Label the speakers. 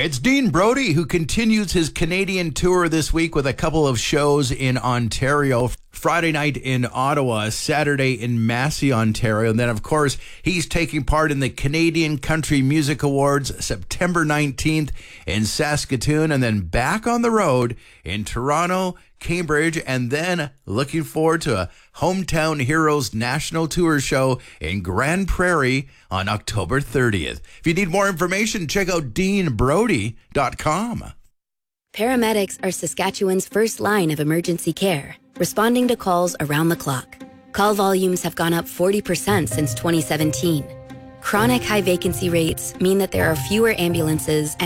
Speaker 1: It's Dean Brody, who continues his Canadian tour this week with a couple of shows in Ontario. Friday night in Ottawa, Saturday in Massey, Ontario. And then, of course, he's taking part in the Canadian Country Music Awards September 19th in Saskatoon, and then back on the road in Toronto, Cambridge, and then looking forward to a Hometown Heroes National Tour show in Grand Prairie on October 30th. If you need more information, check out deanbrody.com.
Speaker 2: Paramedics are Saskatchewan's first line of emergency care, responding to calls around the clock. Call volumes have gone up 40% since 2017. Chronic high vacancy rates mean that there are fewer ambulances